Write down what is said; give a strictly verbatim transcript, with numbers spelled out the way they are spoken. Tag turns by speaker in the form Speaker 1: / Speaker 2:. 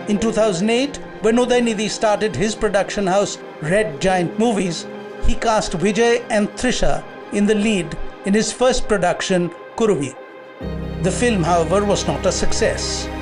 Speaker 1: In two thousand eight, when Udaynidhi started his production house Red Giant Movies, he cast Vijay and Trisha in the lead in his first production, Kuruvi. The film, however, was not a success.